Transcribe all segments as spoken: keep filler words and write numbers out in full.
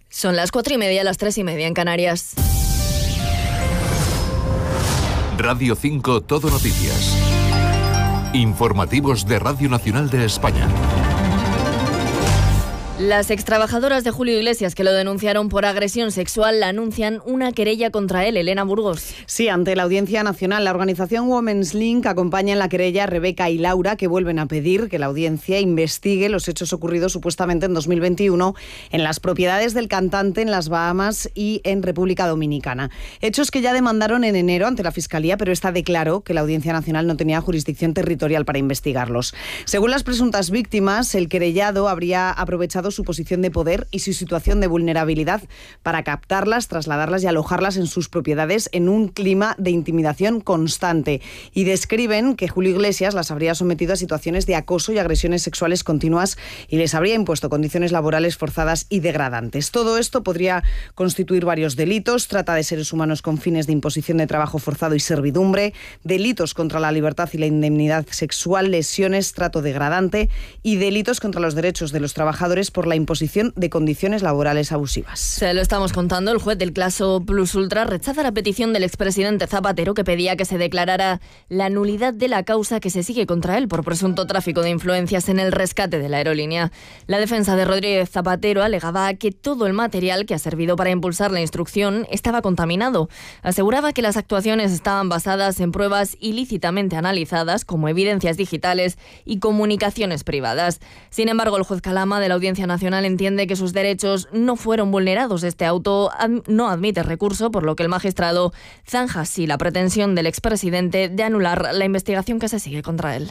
Son las cuatro y media, las tres y media en Canarias. Radio cinco Todo Noticias. Informativos de Radio Nacional de España. Las extrabajadoras de Julio Iglesias que lo denunciaron por agresión sexual anuncian una querella contra él. Elena Burgos. Sí, ante la Audiencia Nacional, la organización Women's Link acompaña en la querella a Rebeca y Laura, que vuelven a pedir que la audiencia investigue los hechos ocurridos supuestamente en dos mil veintiuno en las propiedades del cantante en las Bahamas y en República Dominicana. Hechos que ya demandaron en enero ante la Fiscalía, pero esta declaró que la Audiencia Nacional no tenía jurisdicción territorial para investigarlos. Según las presuntas víctimas, el querellado habría aprovechado su posición de poder y su situación de vulnerabilidad para captarlas, trasladarlas y alojarlas en sus propiedades en un clima de intimidación constante. Y describen que Julio Iglesias las habría sometido a situaciones de acoso y agresiones sexuales continuas y les habría impuesto condiciones laborales forzadas y degradantes. Todo esto podría constituir varios delitos: trata de seres humanos con fines de imposición de trabajo forzado y servidumbre, delitos contra la libertad y la indemnidad sexual, lesiones, trato degradante y delitos contra los derechos de los trabajadores por la imposición de condiciones laborales abusivas. Se lo estamos contando. El juez del caso Plus Ultra rechaza la petición del expresidente Zapatero, que pedía que se declarara la nulidad de la causa que se sigue contra él por presunto tráfico de influencias en el rescate de la aerolínea. La defensa de Rodríguez Zapatero alegaba que todo el material que ha servido para impulsar la instrucción estaba contaminado. Aseguraba que las actuaciones estaban basadas en pruebas ilícitamente analizadas, como evidencias digitales y comunicaciones privadas. Sin embargo, el juez Calama de la Audiencia Nacional entiende que sus derechos no fueron vulnerados. Este auto no admite recurso, por lo que el magistrado zanja así la pretensión del expresidente de anular la investigación que se sigue contra él.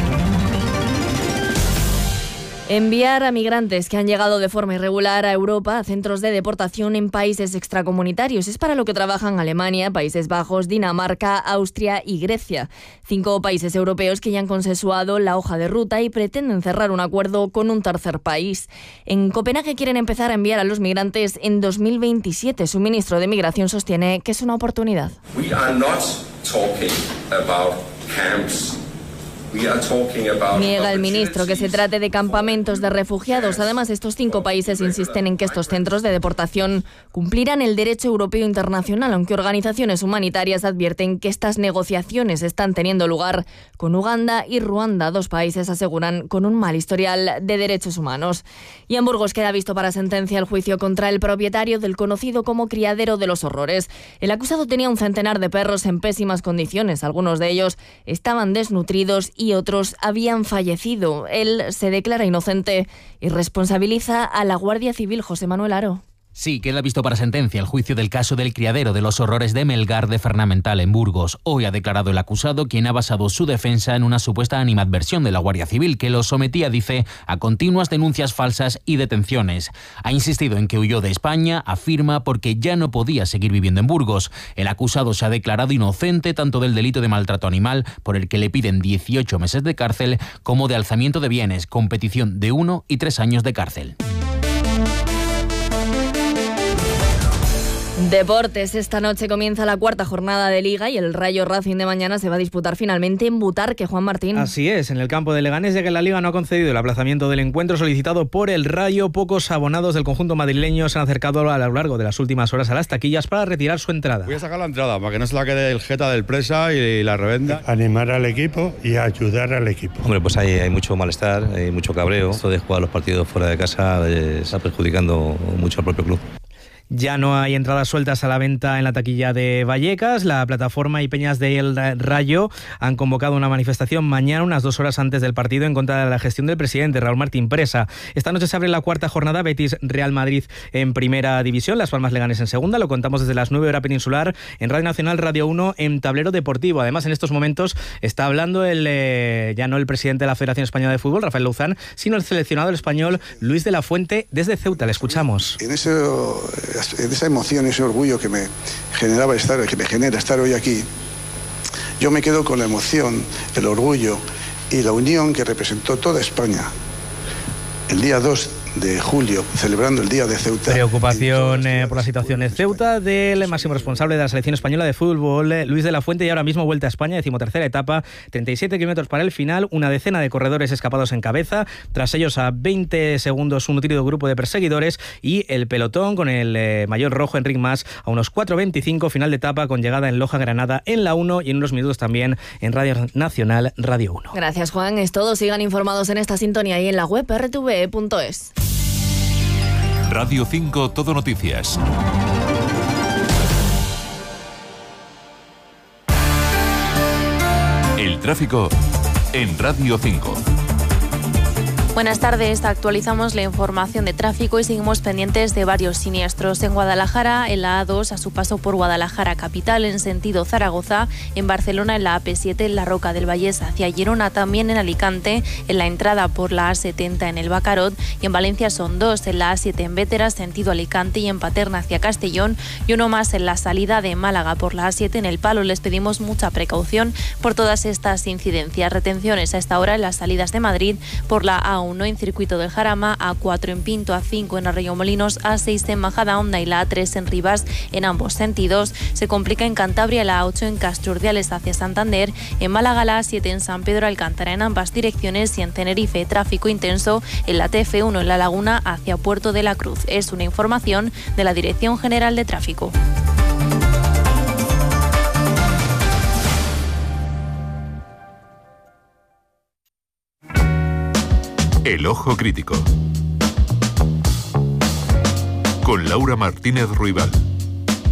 Enviar a migrantes que han llegado de forma irregular a Europa a centros de deportación en países extracomunitarios es para lo que trabajan Alemania, Países Bajos, Dinamarca, Austria y Grecia. Cinco países europeos que ya han consensuado la hoja de ruta y pretenden cerrar un acuerdo con un tercer país. En Copenhague quieren empezar a enviar a los migrantes en dos mil veintisiete. Su ministro de Migración sostiene que es una oportunidad. We are not talking about camps. Niega el ministro que se trate de campamentos de refugiados. Además, estos cinco países insisten en que estos centros de deportación cumplirán el derecho europeo internacional, aunque organizaciones humanitarias advierten que estas negociaciones están teniendo lugar con Uganda y Ruanda, dos países, aseguran, con un mal historial de derechos humanos. Y en Burgos queda visto para sentencia el juicio contra el propietario del conocido como Criadero de los Horrores. El acusado tenía un centenar de perros en pésimas condiciones. Algunos de ellos estaban desnutridos y y otros habían fallecido. Él se declara inocente y responsabiliza a la Guardia Civil. José Manuel Aro. Sí, queda visto para sentencia el juicio del caso del Criadero de los Horrores de Melgar de Fernamental en Burgos. Hoy ha declarado el acusado, quien ha basado su defensa en una supuesta animadversión de la Guardia Civil, que lo sometía, dice, a continuas denuncias falsas y detenciones. Ha insistido en que huyó de España, afirma, porque ya no podía seguir viviendo en Burgos. El acusado se ha declarado inocente tanto del delito de maltrato animal, por el que le piden dieciocho meses de cárcel, como de alzamiento de bienes, con petición de uno y tres años de cárcel. Deportes. Esta noche comienza la cuarta jornada de Liga y el Rayo Racing de mañana se va a disputar finalmente en Butarque. Juan Martín. Así es, en el campo de Leganés, ya que la Liga no ha concedido el aplazamiento del encuentro solicitado por el Rayo. Pocos abonados del conjunto madrileño se han acercado a lo largo de las últimas horas a las taquillas para retirar su entrada. Voy a sacar la entrada para que no se la quede el jeta del presa y la revenda. Animar al equipo y ayudar al equipo. Hombre, pues hay, hay mucho malestar, hay mucho cabreo. Esto de jugar los partidos fuera de casa eh, está perjudicando mucho al propio club. Ya no hay entradas sueltas a la venta en la taquilla de Vallecas. La plataforma y peñas del Rayo han convocado una manifestación mañana, unas dos horas antes del partido, en contra de la gestión del presidente Raúl Martín Presa. Esta noche se abre la cuarta jornada, Betis Real Madrid en primera división, Las Palmas Leganés en segunda. Lo contamos desde las nueve hora peninsular en Radio Nacional, Radio uno, en Tablero Deportivo. Además, en estos momentos está hablando el eh, ya no el presidente de la Federación Española de Fútbol, Rafael Louzán, sino el seleccionado español Luis de la Fuente desde Ceuta. Le escuchamos. En ese en esa emoción, ese orgullo que me generaba estar, que me genera estar hoy aquí, yo me quedo con la emoción, el orgullo y la unión que representó toda España el día dos de julio, celebrando el Día de Ceuta. Preocupación eh, por la situación de Ceuta del máximo responsable de la selección española de fútbol, eh, Luis de la Fuente, y ahora mismo vuelta a España, decimotercera etapa, treinta y siete kilómetros para el final, una decena de corredores escapados en cabeza, tras ellos a veinte segundos un nutrido grupo de perseguidores y el pelotón con el eh, mayor rojo Enric Mas a unos cuatro veinticinco, final de etapa con llegada en Loja, Granada en la uno y en unos minutos también en Radio Nacional, Radio uno. Gracias, Juan. Es todo. Sigan informados en esta sintonía y en la web erre te ve punto es. Radio cinco Todo Noticias. El tráfico en Radio cinco. Buenas tardes, actualizamos la información de tráfico y seguimos pendientes de varios siniestros. En Guadalajara, en la A dos, a su paso por Guadalajara capital en sentido Zaragoza, en Barcelona en la A P siete, en la Roca del Vallés hacia Girona, también en Alicante, en la entrada por la A setenta en el Bacarot, y en Valencia son dos, en la A siete en Bétera, sentido Alicante, y en Paterna hacia Castellón, y uno más en la salida de Málaga por la A siete en el Palo. Les pedimos mucha precaución por todas estas incidencias. Retenciones a esta hora en las salidas de Madrid por la A uno en Circuito del Jarama, A cuatro en Pinto, A cinco en Arroyomolinos, A seis en Majadahonda y la A tres en Rivas en ambos sentidos. Se complica en Cantabria la A ocho en Castrurdiales hacia Santander, en Málaga la A siete en San Pedro Alcántara en ambas direcciones, y en Tenerife tráfico intenso en la T F uno en La Laguna hacia Puerto de la Cruz. Es una información de la Dirección General de Tráfico. El Ojo Crítico con Laura Martínez Ruibal.